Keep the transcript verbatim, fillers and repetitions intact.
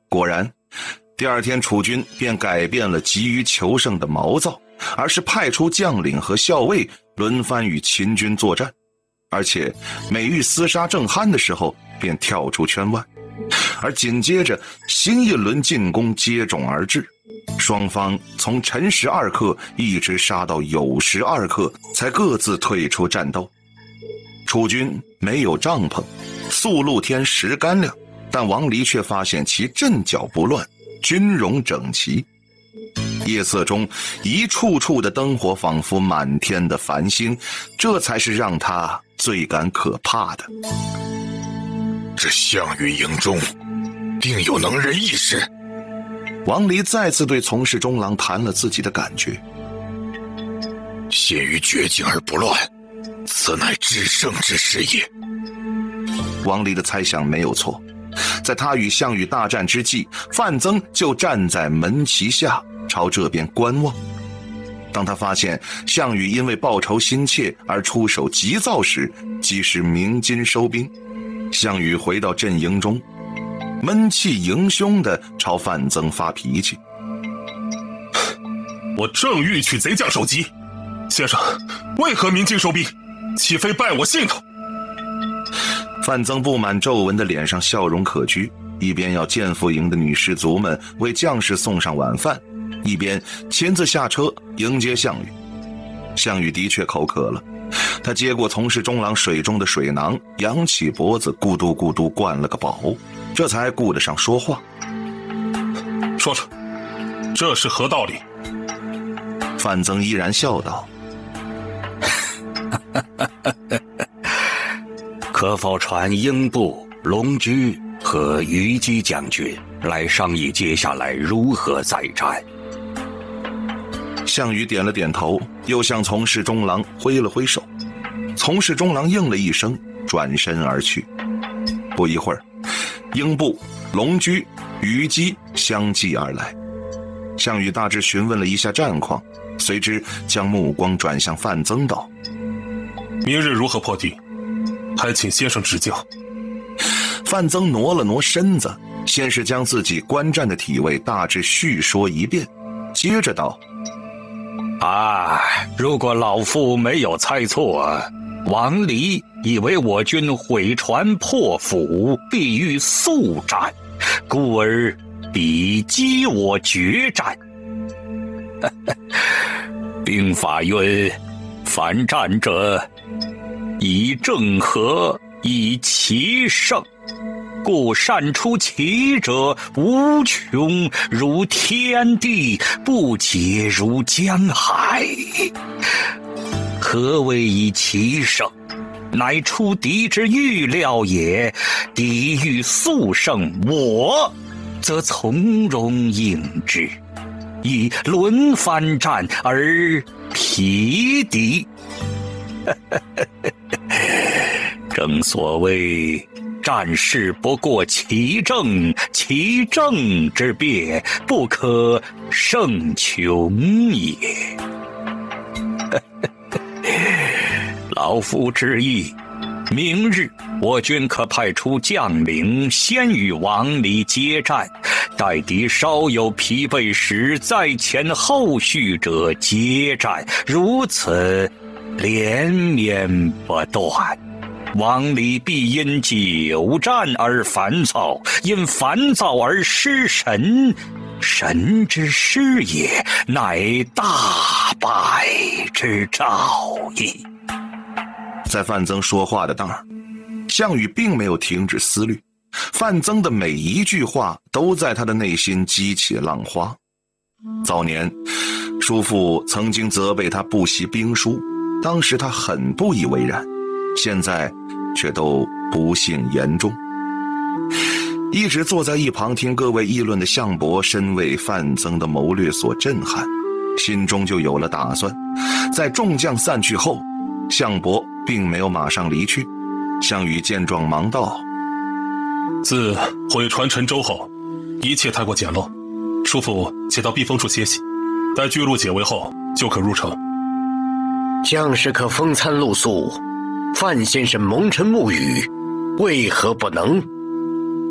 果然，第二天楚军便改变了急于求胜的毛躁，而是派出将领和校尉轮番与秦军作战，而且每遇厮杀正酣的时候便跳出圈外。而紧接着新一轮进攻接踵而至，双方从辰时二刻一直杀到酉时二刻才各自退出战斗。楚军没有帐篷，素露天食干粮，但王离却发现其阵脚不乱，军容整齐。夜色中一处处的灯火仿佛满天的繁星，这才是让他最感可怕的。 这项羽营中定有能人异士。 王离再次对从事中郎谈了自己的感觉。 陷于绝境而不乱，此乃制胜之时也。 王离的猜想没有错，在他与项羽大战之际，范增就站在门旗下朝这边观望。当他发现项羽因为报仇心切而出手急躁时，即是鸣金收兵。项羽回到阵营中，闷气迎胸地朝范增发脾气。 我正欲取贼将首级，先生为何鸣金收兵？岂非败我兴头？ 范增布满皱纹的脸上笑容可掬，一边要建父营的女士族们为将士送上晚饭，一边亲自下车迎接项羽。项羽的确口渴了，他接过从事中郎水中的水囊，扬起脖子咕嘟咕嘟灌了个饱，这才顾得上说话。 说说，这是何道理？ 范增依然笑道： 可否传英布、龙驹和虞姬将军来商议接下来如何再战？ 项羽点了点头，又向从事中郎挥了挥手。从事中郎应了一声，转身而去。不一会儿，英布、龙驹、虞姬相继而来。项羽大致询问了一下战况，随之将目光转向范增道： 明日如何破敌？还请先生指教。 范增挪了挪身子，先是将自己观战的体位大致叙说一遍，接着道： 啊，如果老夫没有猜错，王离以为我军毁船破釜，必欲速战，故而比击我决战。兵法云：凡战者，以正和，以奇胜。故善出奇者无穷，如天地，不竭如江海。何谓以奇胜？乃出敌之预料也。敌欲速胜，我则从容应之，以轮番战而疲敌。正所谓战事不过其政，其政之变不可胜穷也。老夫之意，明日我军可派出将领先与王离接战，待敌稍有疲惫时，再遣后续者接战，如此连绵不断。王离必因久战而烦躁，因烦躁而失神，神之失也，乃大败之兆矣。 在范增说话的当儿，项羽并没有停止思虑，范增的每一句话都在他的内心激起浪花。早年叔父曾经责备他不习兵书，当时他很不以为然，现在却都不幸言中。一直坐在一旁听各位议论的项伯深为范增的谋略所震撼，心中就有了打算。在众将散去后，项伯并没有马上离去。项羽见状忙道： 自毁船沉舟后，一切太过简陋，叔父且到避风处歇息，待巨鹿解围后就可入城。 将士可风餐露宿，范先生蒙尘沐雨，为何不能？